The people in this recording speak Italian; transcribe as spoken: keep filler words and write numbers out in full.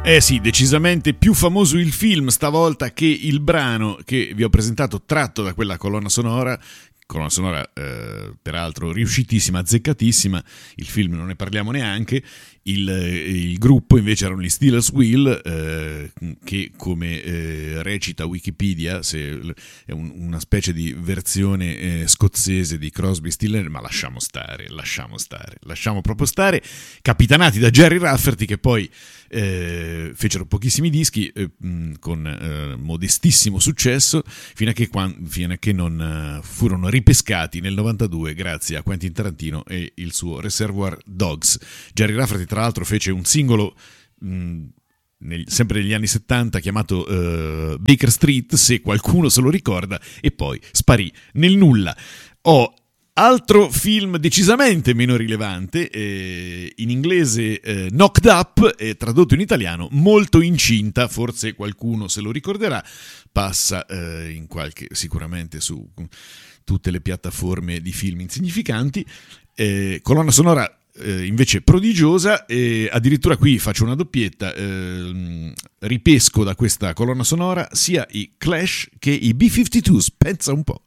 Eh sì, decisamente più famoso il film stavolta che il brano che vi ho presentato tratto da quella colonna sonora. Colonna sonora eh, peraltro riuscitissima, azzeccatissima. Il film non ne parliamo neanche. Il, il gruppo invece erano gli Steelers Wheel, eh, che come eh, recita Wikipedia se, è un, una specie di versione eh, scozzese di Crosby, Stills, ma lasciamo stare, lasciamo stare, lasciamo proprio stare, capitanati da Gerry Rafferty, che poi eh, fecero pochissimi dischi eh, con eh, modestissimo successo, fino a che, fino a che non eh, furono ripescati nel novantadue grazie a Quentin Tarantino e il suo Reservoir Dogs. Gerry Rafferty tra l'altro fece un singolo mh, nel, sempre negli anni settanta chiamato uh, Baker Street, se qualcuno se lo ricorda, e poi sparì nel nulla. Ho altro film decisamente meno rilevante, eh, in inglese eh, Knocked Up, eh, tradotto in italiano Molto incinta, forse qualcuno se lo ricorderà, passa eh, in qualche, sicuramente su tutte le piattaforme di film insignificanti, eh, colonna sonora Eh, invece prodigiosa, e addirittura qui faccio una doppietta, eh, ripesco da questa colonna sonora sia i Clash che i B cinquantadue, pensa un po'.